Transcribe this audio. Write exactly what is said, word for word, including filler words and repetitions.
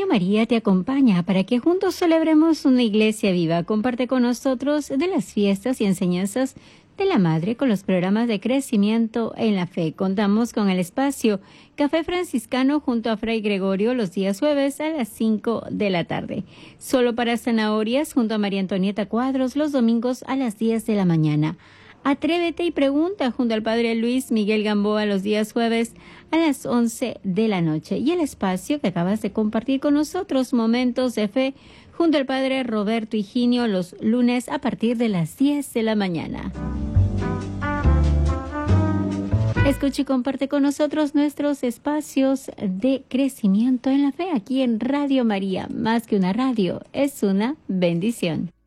María te acompaña para que juntos celebremos una iglesia viva. Comparte con nosotros de las fiestas y enseñanzas de la Madre con los programas de crecimiento en la fe. Contamos con el espacio Café Franciscano junto a Fray Gregorio los días jueves a las cinco de la tarde. Solo para zanahorias junto a María Antonieta Cuadros los domingos a las diez de la mañana. Atrévete y pregunta junto al Padre Luis Miguel Gamboa los días jueves a las once de la noche. Y el espacio que acabas de compartir con nosotros, Momentos de Fe, junto al Padre Roberto Higinio los lunes a partir de las diez de la mañana. Escucha y comparte con nosotros nuestros espacios de crecimiento en la fe aquí en Radio María. Más que una radio, es una bendición.